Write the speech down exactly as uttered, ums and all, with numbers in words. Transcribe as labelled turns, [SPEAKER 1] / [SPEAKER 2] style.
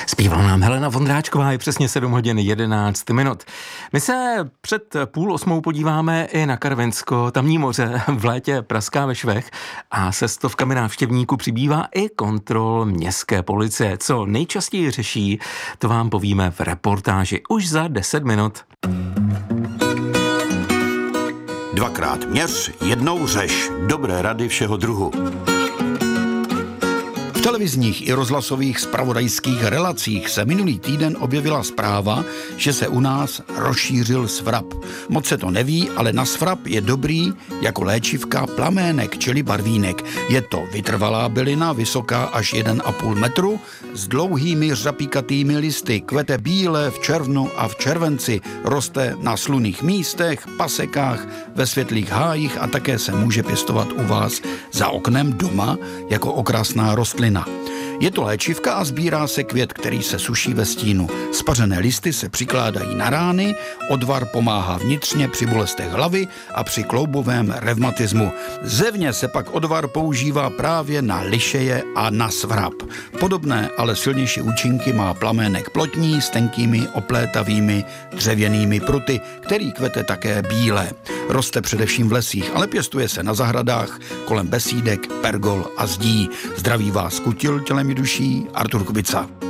[SPEAKER 1] Zpívala nám Helena Vondráčková, je přesně sedm hodin jedenáct minut. My se před půl osmou podíváme i na Karvinsko, tamní moře v létě praská ve švech a se stovkami návštěvníků přibývá i kontrol městské policie. Co nejčastěji řeší, to vám povíme v reportáži už za deset minut.
[SPEAKER 2] Dvakrát měř, jednou řeš. Dobré rady všeho druhu. V televizních i rozhlasových zpravodajských relacích se minulý týden objevila zpráva, že se u nás rozšířil svrap. Moc se to neví, ale na svrap je dobrý jako léčivka plamének, čili barvínek. Je to vytrvalá bylina, vysoká až jeden a půl metru, s dlouhými řapíkatými listy, kvete bíle v červnu a v červenci, roste na slunných místech, pasekách, ve světlých hájích a také se může pěstovat u vás za oknem doma jako okrasná rostlina. Je to léčivka a sbírá se květ, který se suší ve stínu. Spařené listy se přikládají na rány, odvar pomáhá vnitřně při bolestech hlavy a při kloubovém revmatismu. Zevně se pak odvar používá právě na lišeje a na svrap. Podobné, ale silnější účinky má plamének plotní s tenkými oplétavými dřevěnými pruty, který kvete také bíle. Roste především v lesích, ale pěstuje se na zahradách, kolem besídek, pergol a zdí. Zdraví vás kutil tělem i duší Artur Kubica.